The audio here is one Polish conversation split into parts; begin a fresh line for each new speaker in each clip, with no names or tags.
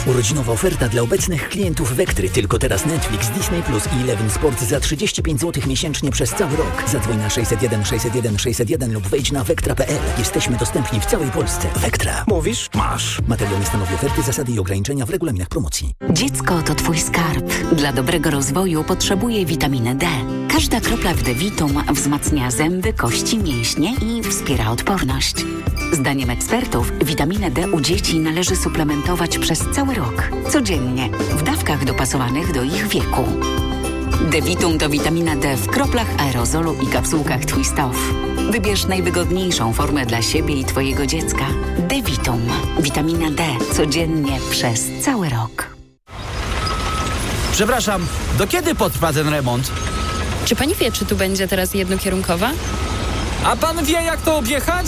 Urodzinowa oferta dla obecnych klientów Vectry. Tylko teraz Netflix, Disney Plus i Eleven Sport za 35 zł miesięcznie przez cały rok. Zadzwoń na 601 601 601 lub wejdź na vectra.pl. Jesteśmy dostępni w całej Polsce. Vectra.
Mówisz? Masz.
Materiał nie stanowi oferty, zasady i ograniczenia w regulaminach promocji.
Dziecko to twój skarb. Dla dobrego rozwoju potrzebuje witaminy D. Każda kropla w D-Vitum wzmacnia zęby, kości, mięśnie i wspiera odporność. Zdaniem ekspertów witaminę D u dzieci należy suplementować przez cały rok. Codziennie, w dawkach dopasowanych do ich wieku. D-Vitum to witamina D w kroplach aerozolu i kapsułkach Twist Off. Wybierz najwygodniejszą formę dla siebie i twojego dziecka. D-Vitum. Witamina D. Codziennie przez cały rok.
Przepraszam, do kiedy potrwa ten remont?
Czy pani wie, czy tu będzie teraz jednokierunkowa?
A pan wie, jak to objechać?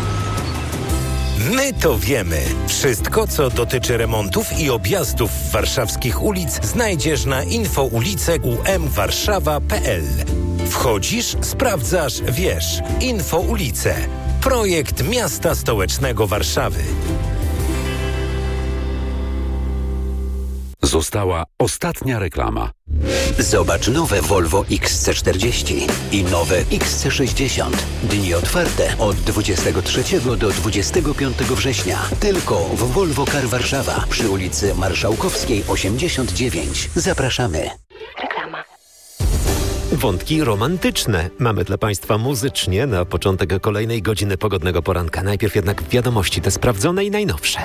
My to wiemy. Wszystko, co dotyczy remontów i objazdów warszawskich ulic, znajdziesz na infoulice.umwarszawa.pl. Wchodzisz, sprawdzasz, wiesz. Infoulice. Projekt Miasta Stołecznego Warszawy.
Została ostatnia reklama.
Zobacz nowe Volvo XC40 i nowe XC60. Dni otwarte od 23 do 25 września. Tylko w Volvo Car Warszawa przy ulicy Marszałkowskiej 89. Zapraszamy.
Reklama.
Wątki romantyczne mamy dla Państwa muzycznie na początek kolejnej godziny pogodnego poranka. Najpierw jednak wiadomości te sprawdzone i najnowsze.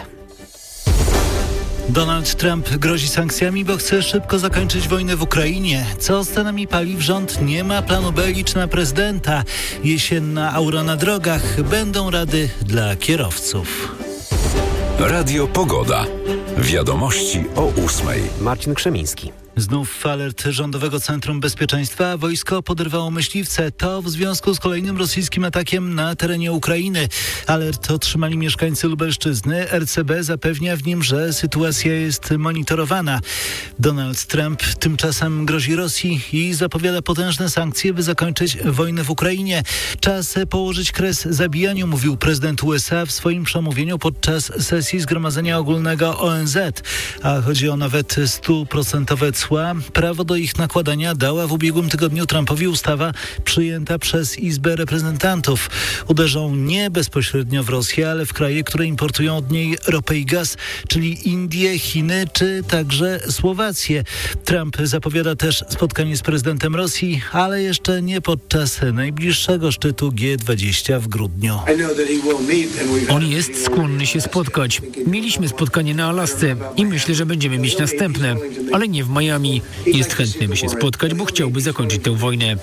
Donald Trump grozi sankcjami, bo chce szybko zakończyć wojnę w Ukrainie. Co z cenami paliw? Rząd nie ma planu B, licz na prezydenta. Jesienna aura na drogach. Będą rady dla kierowców.
Radio Pogoda. Wiadomości o 8:00.
Marcin Krzemiński.
Znów alert Rządowego Centrum Bezpieczeństwa. Wojsko poderwało myśliwce. To w związku z kolejnym rosyjskim atakiem na terenie Ukrainy. Alert otrzymali mieszkańcy Lubelszczyzny. RCB zapewnia w nim, że sytuacja jest monitorowana. Donald Trump tymczasem grozi Rosji i zapowiada potężne sankcje, by zakończyć wojnę w Ukrainie. Czas położyć kres zabijaniu, mówił prezydent USA w swoim przemówieniu podczas sesji Zgromadzenia Ogólnego ONZ. A chodzi o nawet 100% cła. Prawo do ich nakładania dała w ubiegłym tygodniu Trumpowi ustawa przyjęta przez Izbę Reprezentantów. Uderzą nie bezpośrednio w Rosję, ale w kraje, które importują od niej ropę i gaz, czyli Indie, Chiny czy także Słowację. Trump zapowiada też spotkanie z prezydentem Rosji, ale jeszcze nie podczas najbliższego szczytu G20 w grudniu.
On jest skłonny się spotkać. Mieliśmy spotkanie na Alasce i myślę, że będziemy mieć następne, ale nie w Miami. Jest chętny, by się spotkać, bo chciałby zakończyć tę wojnę.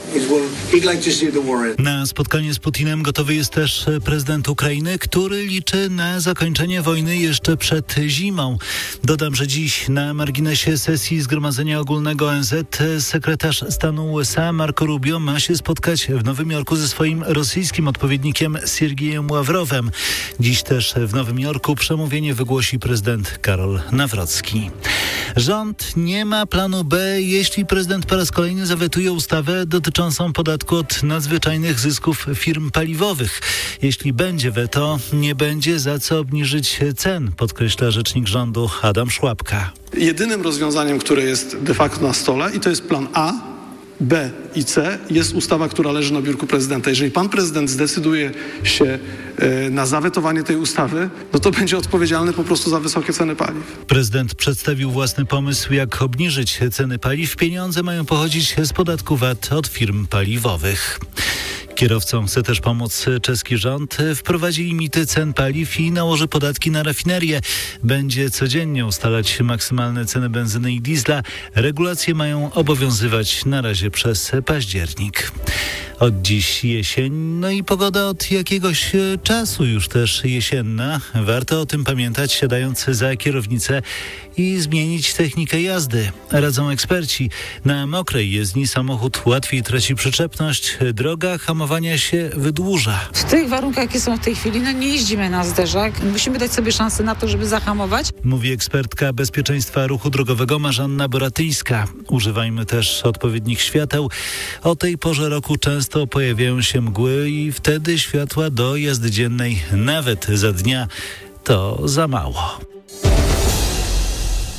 Na spotkanie z Putinem gotowy jest też prezydent Ukrainy, który liczy na zakończenie wojny jeszcze przed zimą. Dodam, że dziś na marginesie sesji Zgromadzenia Ogólnego ONZ sekretarz stanu USA Marco Rubio ma się spotkać w Nowym Jorku ze swoim rosyjskim odpowiednikiem Siergiejem Ławrowem. Dziś też w Nowym Jorku przemówienie wygłosi prezydent Karol Nawrocki. Rząd nie ma planu B, jeśli prezydent po raz kolejny zawetuje ustawę dotyczącą podatku od nadzwyczajnych zysków firm paliwowych. Jeśli będzie weto, nie będzie za co obniżyć cen, podkreśla rzecznik rządu Adam Szłapka.
Jedynym rozwiązaniem, które jest de facto na stole, i to jest plan A, B i C, jest ustawa, która leży na biurku prezydenta. Jeżeli pan prezydent zdecyduje się na zawetowanie tej ustawy, no to będzie odpowiedzialny po prostu za wysokie ceny paliw.
Prezydent przedstawił własny pomysł, jak obniżyć ceny paliw. Pieniądze mają pochodzić z podatku VAT od firm paliwowych. Kierowcom chce też pomóc czeski rząd. Wprowadzi limity cen paliw i nałoży podatki na rafinerię. Będzie codziennie ustalać maksymalne ceny benzyny i diesla. Regulacje mają obowiązywać na razie przez październik. Od dziś jesień, no i pogoda od jakiegoś czasu już też jesienna. Warto o tym pamiętać, siadając za kierownicę i zmienić technikę jazdy. Radzą eksperci. Na mokrej jezdni samochód łatwiej traci przyczepność, droga hamowania się wydłuża.
W tych warunkach, jakie są w tej chwili, nie jeździmy na zderzak. Musimy dać sobie szansę na to, żeby zahamować.
Mówi ekspertka bezpieczeństwa ruchu drogowego Marzanna Boratyjska. Używajmy też odpowiednich świateł. O tej porze roku często pojawiają się mgły i wtedy światła do jazdy dziennej nawet za dnia to za mało.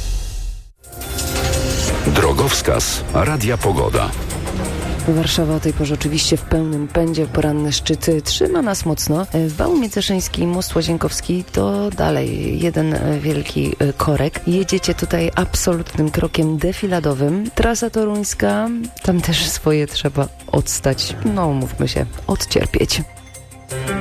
Drogowskaz Radia Pogoda.
Warszawa o tej porze oczywiście w pełnym pędzie. Poranny szczyt trzyma nas mocno. Wał Międzyszyński, Most Łazienkowski to dalej jeden wielki korek. Jedziecie tutaj absolutnym krokiem defiladowym. Trasa toruńska, tam też swoje trzeba odstać. No, mówmy się, odcierpieć.